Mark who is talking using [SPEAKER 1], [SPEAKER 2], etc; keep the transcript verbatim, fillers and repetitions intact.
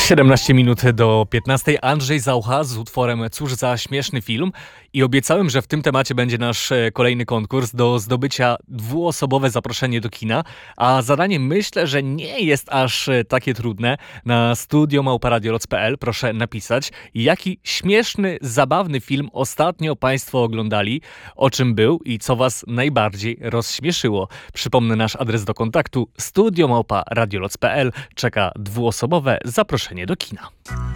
[SPEAKER 1] siedemnaście minut do piętnastej. Andrzej Zaucha z utworem Cóż za śmieszny film. I obiecałem, że w tym temacie będzie nasz e, kolejny konkurs do zdobycia dwuosobowe zaproszenie do kina. A zadanie myślę, że nie jest aż e, takie trudne. Na studio małpa radio kropka p l proszę napisać, jaki śmieszny, zabawny film ostatnio Państwo oglądali, o czym był i co Was najbardziej rozśmieszyło. Przypomnę nasz adres do kontaktu studio małpa radio kropka p l. Czeka dwuosobowe zaproszenie do kina.